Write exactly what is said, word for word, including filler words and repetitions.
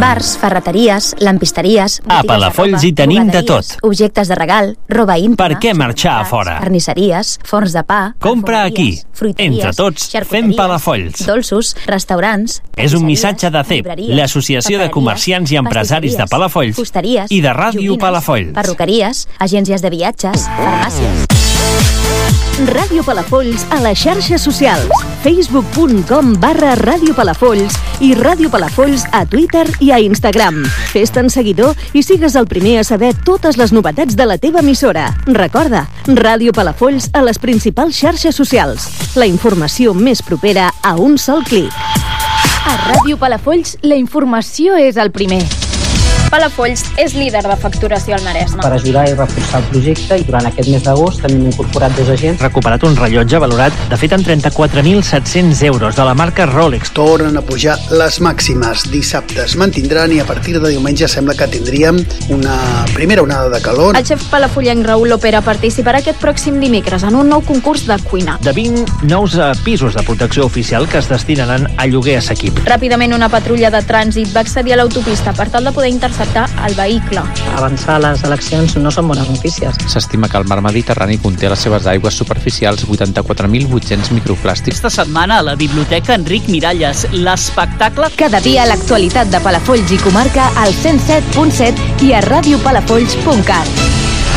Bars, ferreteries, lampisteries... A Palafolls hi tenim de tot. Objectes de regal, roba íntima... Per què marxar a fora? Carnisseries, forns de pa... Compra aquí. Entre tots, fem Palafolls. Dolços, restaurants... És un missatge de C E P, l'Associació de Comerciants i Empresaris de Palafolls i de Ràdio Palafolls. Perruqueries, agències de viatges, farmàcies... Ràdio Palafolls a les xarxes socials. facebook punt com barra Ràdio Palafolls i Ràdio Palafolls a Twitter i a Instagram. Fes-te'n seguidor i sigues el primer a saber totes les novetats de la teva emissora. Recorda, Ràdio Palafolls a les principals xarxes socials. La informació més propera a un sol clic. A Ràdio Palafolls la informació és el primer. Palafolls és líder de facturació al Maresme. Per ajudar i reforçar el projecte, i durant aquest mes d'agost tenim incorporat dos agents. Recuperat un rellotge valorat de fet en trenta-quatre mil set-cents euros de la marca Rolex. Tornen a pujar les màximes. Dissabte es mantindran i a partir de diumenge sembla que tindríem una primera onada de calor. El xef palafollenc Raül Lopera participarà aquest pròxim dimecres en un nou concurs de cuina. De vint nous pisos de protecció oficial que es destinaran a lloguer assequible. Ràpidament una patrulla de trànsit va accedir a l'autopista per tal de poder interceptar el vehicle. Avançar les eleccions no són bones notícies. S'estima que el mar Mediterrani conté a les seves aigües superficials vuitanta-quatre mil vuit-cents microplàstics. Aquesta setmana a la Biblioteca Enric Miralles, l'espectacle... Cada dia l'actualitat de Palafolls i comarca al cent set punt set i a radiopalafolls punt cat.